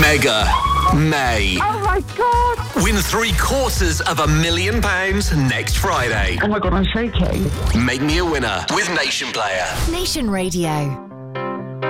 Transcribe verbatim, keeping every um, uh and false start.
Mega May. Oh my God! Win three quarters of a million pounds next Friday. Oh my God, I'm shaking. Make me a winner with Nation Player. Nation Radio.